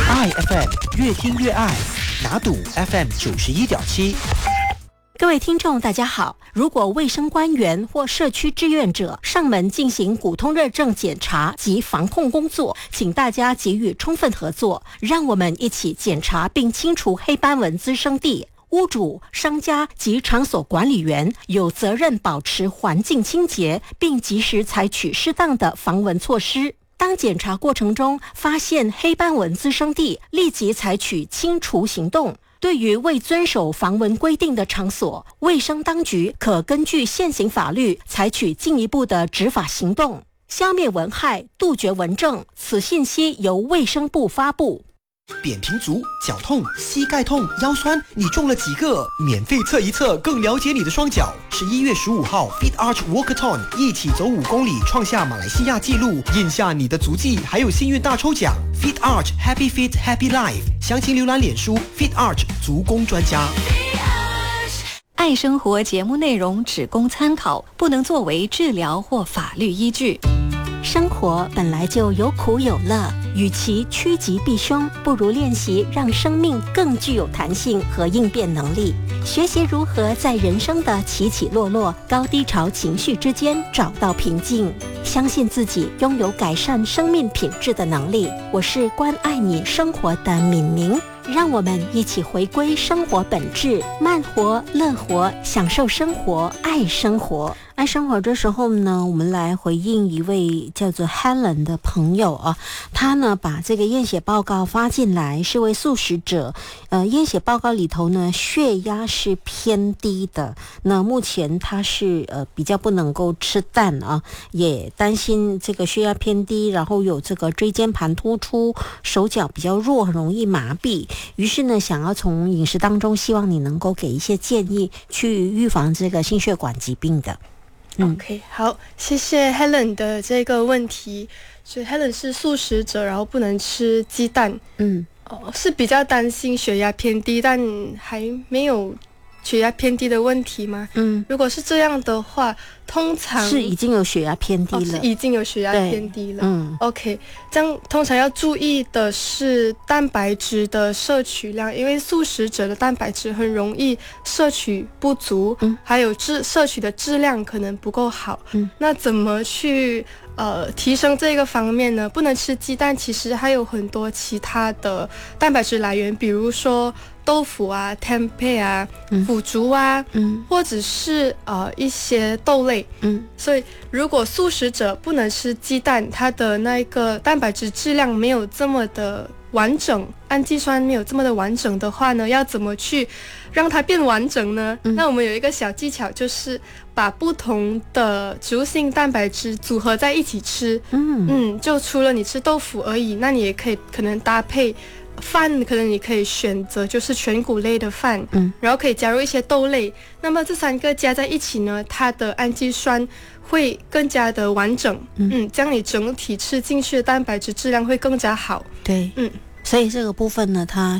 iFM 越听越爱，拿赌 FM 91.7。 各位听众大家好，如果卫生官员或社区志愿者上门进行骨痛热症检查及防控工作，请大家给予充分合作，让我们一起检查并清除黑斑纹滋生地。屋主、商家及场所管理员有责任保持环境清洁，并及时采取适当的防蚊措施。当检查过程中发现黑斑纹滋生地，立即采取清除行动。对于未遵守防蚊规定的场所，卫生当局可根据现行法律采取进一步的执法行动，消灭蚊害，杜绝蚊症。此信息由卫生部发布。 扁平足、脚痛、膝盖痛、腰酸，你中了几个？免费测一测，更了解你的双脚。11月15号 Fit Arch Walkathon 一起走5公里，创下马来西亚纪录，印下你的足迹，还有幸运大抽奖。Fit Arch Happy Fit Happy Life， 详情浏览脸书 Fit Arch 足工专家。 爱生活节目内容只供参考，不能作为治疗或法律依据。 生活本来就有苦有乐，与其趋吉避凶，不如练习让生命更具有弹性和应变能力，学习如何在人生的起起落落、高低潮情绪之间找到平静，相信自己拥有改善生命品质的能力。我是关爱你生活的敏明，让我们一起回归生活本质，慢活、乐活，享受生活，爱生活。爱生活的时候呢，我们来回应一位叫做 Helen 的朋友啊，他呢把这个验血报告发进来，是位素食者。验血报告里头呢，血压是偏低的。那目前他是比较不能够吃蛋啊，也担心这个血压偏低，然后有这个椎间盘突出，手脚比较弱，很容易麻痹。于是呢，想要从饮食当中，希望你能够给一些建议，去预防这个心血管疾病的。 OK， 好，谢谢 Helen 的这个问题。所以 Helen 是素食者，然后不能吃鸡蛋。是比较担心血压偏低，但还没有血压偏低的问题吗？如果是这样的话，通常是已经有血压偏低了， 是已经有血压偏低了。OK， 这样通常要注意的是蛋白质的摄取量，因为素食者的蛋白质很容易摄取不足，还有摄取的质量可能不够好。那怎么去提升这个方面呢？不能吃鸡蛋，其实还有很多其他的蛋白质来源，比如说豆腐啊、tempeh 啊、腐竹啊，或者是一些豆类。所以如果素食者不能吃鸡蛋，它的那个蛋白质质量没有这么的完整，氨基酸没有这么的完整的话呢，要怎么去让它变完整呢？那我们有一个小技巧，就是把不同的植物性蛋白质组合在一起吃。就除了你吃豆腐而已，那你也可能搭配饭，可能你可以选择就是全谷类的饭，然后可以加入一些豆类。那么这3个加在一起呢，它的氨基酸会更加的完整。这样你整体吃进去的蛋白质质量会更加好。 对，所以这个部分呢，它